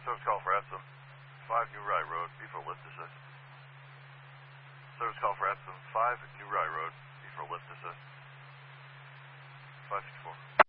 Service call for Epsom. 5 New Rye Road, B for lift assist. Service call for Epsom. 5 New Rye Road, B for lift assist. 564.